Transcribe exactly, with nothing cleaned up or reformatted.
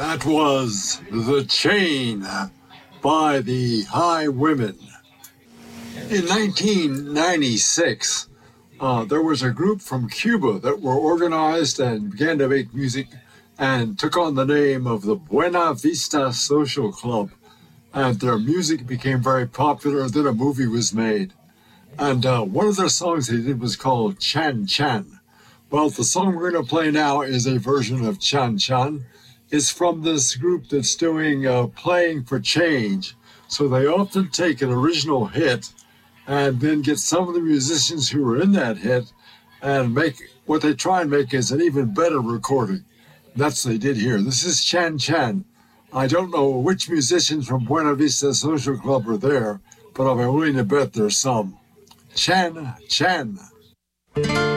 That was The Chain by the Highwomen. In nineteen ninety-six, uh, there was a group from Cuba that were organized and began to make music and took on the name of the Buena Vista Social Club. And their music became very popular. Then a movie was made. And uh, one of their songs they did was called Chan Chan. Well, the song we're going to play now is a version of Chan Chan. It's from this group that's doing uh, Playing for Change. So they often take an original hit and then get some of the musicians who were in that hit and make what they try and make is an even better recording. That's what they did here. This is Chan Chan. I don't know which musicians from Buena Vista Social Club are there, but I'm willing to bet there's some. Chan Chan.